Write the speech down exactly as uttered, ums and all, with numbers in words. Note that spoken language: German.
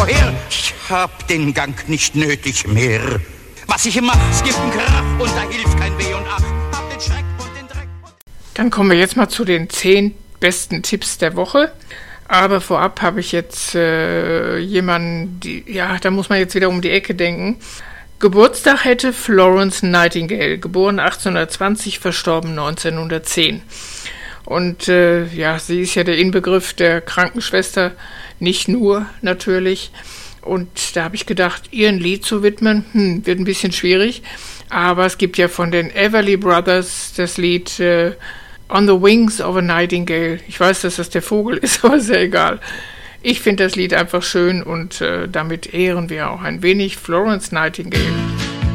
Woher? Ich hab den Gang nicht nötig mehr. Was ich immer, es gibt einen Krach und da hilft kein Weh und Ach. Hab den Schreck und den Dreck. Dann kommen wir jetzt mal zu den zehn besten Tipps der Woche. Aber vorab habe ich jetzt äh, jemanden, die, ja, da muss man jetzt wieder um die Ecke denken. Geburtstag hätte Florence Nightingale, geboren achtzehnhundertzwanzig, verstorben neunzehnhundertzehn. Und äh, ja, sie ist ja der Inbegriff der Krankenschwester, nicht nur natürlich. Und da habe ich gedacht, ihr ein Lied zu widmen, hm, wird ein bisschen schwierig. Aber es gibt ja von den Everly Brothers das Lied äh, On the Wings of a Nightingale. Ich weiß, dass das der Vogel ist, aber ist ja egal. Ich finde das Lied einfach schön und äh, damit ehren wir auch ein wenig Florence Nightingale.